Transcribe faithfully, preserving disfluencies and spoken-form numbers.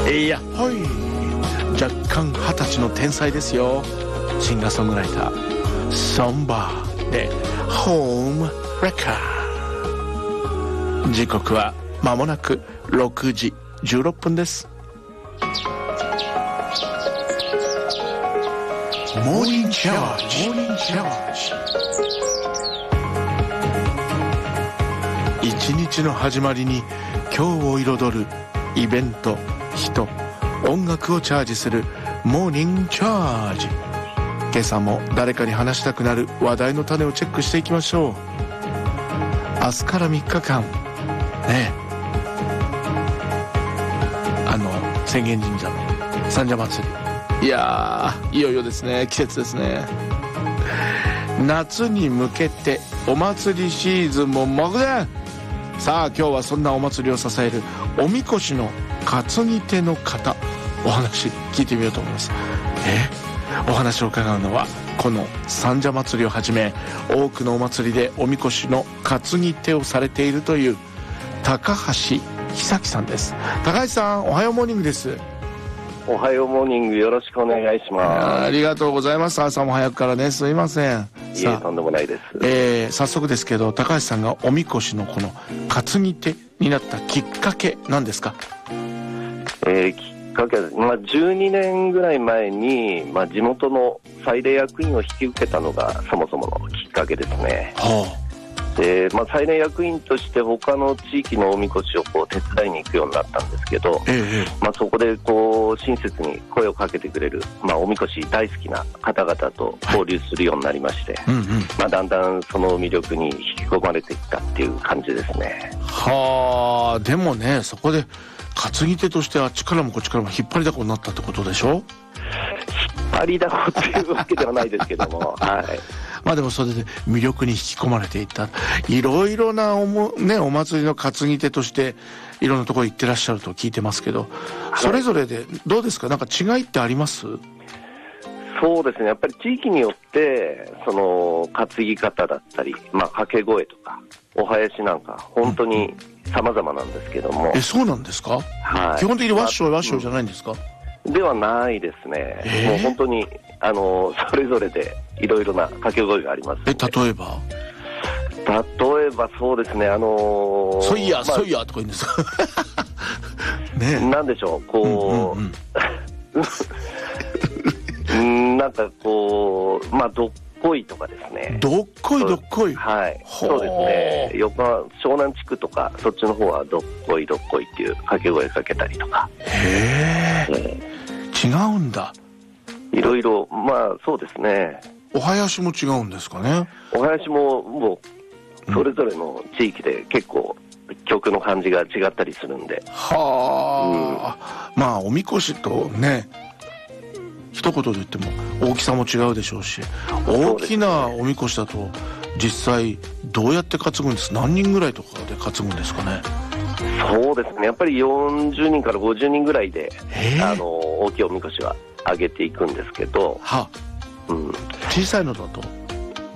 いやほい、若干二十歳の天才ですよ。シンガーソングライターソンバーでホームレッカー。時刻は間もなくろくじじゅうろっぷんです。モーニングチャージ、モーニングチャージ。一日の始まりに今日を彩るイベント、人、音楽をチャージするモーニングチャージ。今朝も誰かに話したくなる話題の種をチェックしていきましょう。明日からみっかかんね、あの浅間神社の三社祭り、いやーいよいよですね。季節ですね。夏に向けてお祭りシーズンも目前。さあ今日はそんなお祭りを支えるおみこしの担ぎ手の方、お話聞いてみようと思います。えお話を伺うのはこの三社祭りをはじめ多くのお祭りでおみこしの担ぎ手をされているという高橋久樹さんです。高橋さん、おはようモーニングです。 おはようモーニング、よろしくお願いします。 ありがとうございます。朝も早くからね、すいません。 いえ、とんでもないです。 えー、早速ですけど、高橋さんがおみこしのこの担ぎ手になったきっかけなんですか？ えー、きっかけは、まあ、じゅうにねんぐらい前に、まあ、地元の祭礼役員を引き受けたのがそもそものきっかけですね。はあ。で、まあ、祭礼役員として他の地域のおみこしをこう手伝いに行くようになったんですけど、ええ、まあ、そこでこう親切に声をかけてくれる、まあ、おみこし大好きな方々と交流するようになりまして、はい、うんうん、まあ、だんだんその魅力に引き込まれていったっていう感じですね。 はあ。でもね、そこで担ぎ手としてあっちからもこっちからも引っ張りだこになったってことでしょ？ 引っ張りだこっていうわけではないですけどもはい。 まあでもそれで魅力に引き込まれていった。いろいろなおも、ね、お祭りの担ぎ手としていろんなところ行ってらっしゃると聞いてますけど、はい、それぞれでどうですか？なんか違いってあります？ そうですね、やっぱり地域によってその担ぎ方だったり、まあ、掛け声とかお囃子なんか本当に様々なんですけども、うん、 えそうなんですか？はい、基本的に和尚和尚じゃないんですか？ うん、ではないですね、えー、もう本当にあのそれぞれでいろいろな掛け声があります。 え例えば例えばそうですね、あのー、 そいや、まあ、そいやとか言うんですかねえ、 なんでしょう、こう、うんうんうん、なんかこう、まあどっこいとかですね。 どっこいどっこい、 はい、そうですね。横湘南地区とかそっちの方はどっこいどっこいっていう掛け声かけたりとか。 へえ、違うんだ。 いろいろ、まあそうですね。 お囃子も違うんですかね？ お囃子ももうそれぞれの地域で結構曲の感じが違ったりするんで。 はあ、うん、まあおみこしとね、一言で言っても大きさも違うでしょうし、大きなおみこしだと実際どうやって担ぐんです？何人ぐらいとかで担ぐんですかね？ そうですね、やっぱりよんじゅうにんからごじゅうにんぐらいであの大きいおみこしは上げていくんですけど、はあ、 うん、小さいのだと